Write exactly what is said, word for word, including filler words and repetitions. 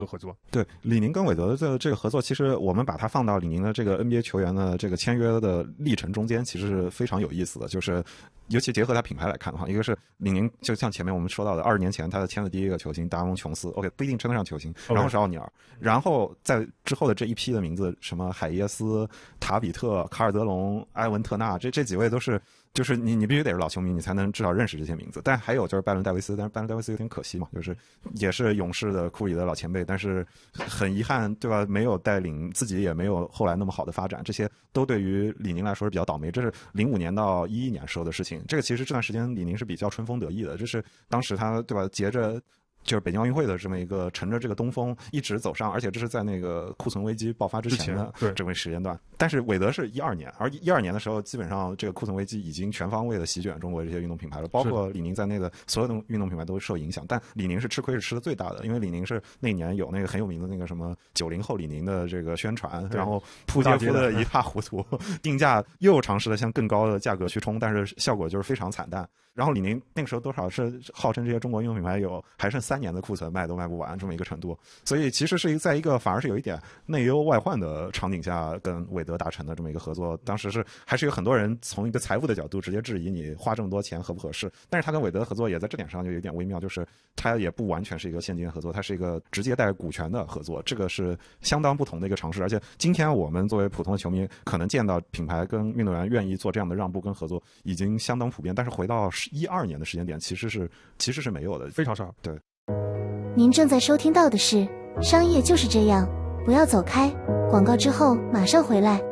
合作。 对，李宁跟韦德的这个这个合作，其实我们把它放到李宁的这个 N B A 球员的这个签约的历程中间，其实是非常有意思的。就是尤其结合他品牌来看的话，一个是李宁，就像前面我们说到的，二十年前他签的第一个球星达蒙琼斯 ，OK 不一定称得上球星，然后是奥尼尔，然后在之后的这一批的名字，什么海耶斯、塔比特、卡尔德隆、埃文特纳，这这几位都是。就是你，你必须得是老球迷，你才能至少认识这些名字。但还有就是拜伦戴维斯，但是拜伦戴维斯有点可惜嘛，就是也是勇士的库里的老前辈，但是很遗憾，对吧？没有带领自己，也没有后来那么好的发展，这些都对于李宁来说是比较倒霉。这是零五年到一一年时候的事情。这个其实这段时间李宁是比较春风得意的，这是当时他对吧，结着。就是北京奥运会的这么一个乘着这个东风一直走上，而且这是在那个库存危机爆发之前的这么时间段。但是韦德是一二年，而一二年的时候，基本上这个库存危机已经全方位的席卷中国这些运动品牌了，包括李宁在内的所有的运动品牌都受影响。但李宁是吃亏是吃的最大的，因为李宁是那年有那个很有名的那个什么九零后李宁的这个宣传，然后扑街扑的一塌糊涂，定价又尝试了向更高的价格去冲，但是效果就是非常惨淡。然后李宁那个时候多少是号称这些中国运动品牌有还剩三年的库存卖都卖不完这么一个程度，所以其实是一个在一个反而是有一点内忧外患的场景下跟韦德达成的这么一个合作。当时是还是有很多人从一个财务的角度直接质疑你花这么多钱合不合适，但是他跟韦德的合作也在这点上就有点微妙，就是他也不完全是一个现金合作，他是一个直接带股权的合作，这个是相当不同的一个尝试。而且今天我们作为普通的球迷可能见到品牌跟运动员愿意做这样的让步跟合作已经相当普遍，但是回到一二年的时间点其实是其实是没有的， 非常少。 对， 您正在收听到的是商业就是这样，不要走开，广告之后马上回来。